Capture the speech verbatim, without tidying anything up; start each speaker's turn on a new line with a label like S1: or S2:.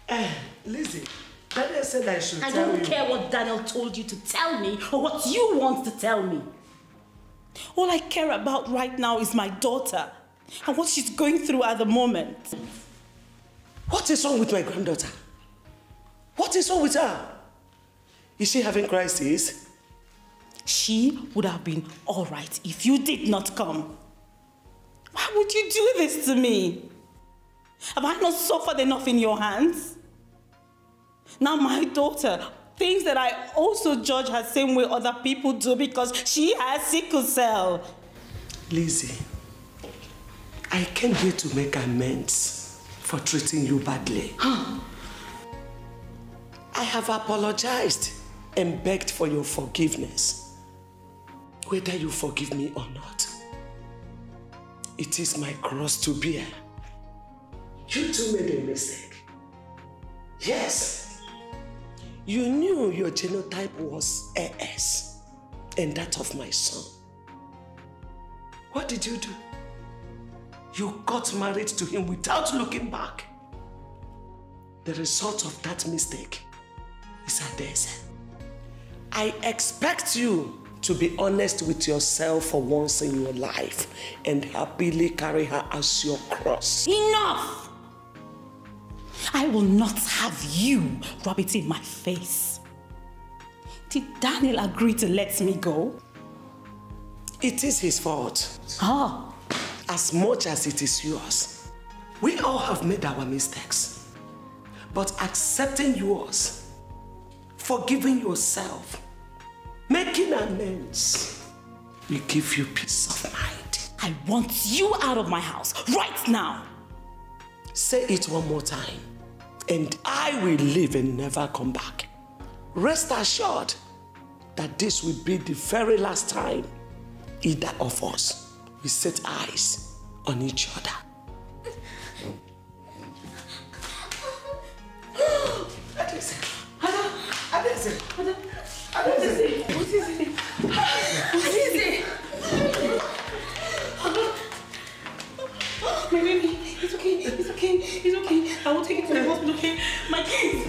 S1: Uh, Lizzie, Daniel said I should
S2: I
S1: tell you.
S2: I don't care what Daniel told you to tell me or what you want to tell me. All I care about right now is my daughter and what she's going through at the moment.
S1: What is wrong with my granddaughter? What is wrong with her? Is she having crisis?
S2: She would have been all right if you did not come. Why would you do this to me? Have I not suffered enough in your hands? Now my daughter thinks that I also judge her same way other people do because she has sickle cell.
S1: Lizzie, I came here to make amends for treating you badly.
S2: Huh?
S1: I have apologized and begged for your forgiveness. Whether you forgive me or not, it is my cross to bear. You too made a mistake. Yes. You knew your genotype was A S and that of my son. What did you do? You got married to him without looking back. The result of that mistake is Adaeze. I expect you to be honest with yourself for once in your life and happily carry her as your cross.
S2: Enough! I will not have you rub it in my face. Did Daniel agree to let me go?
S1: It is his fault.
S2: Ah.
S1: As much as it is yours. We all have made our mistakes. But accepting yours, forgiving yourself, making amends, will give you peace of mind.
S2: I want you out of my house right now.
S1: Say it one more time, and I will leave and never come back. Rest assured that this will be the very last time either of us will set eyes on each other. Adaeze, Adaeze, Adaeze,
S2: what is it? What is it? My baby, it's okay, it's okay, it's okay. I will take it to the hospital, okay? My kids.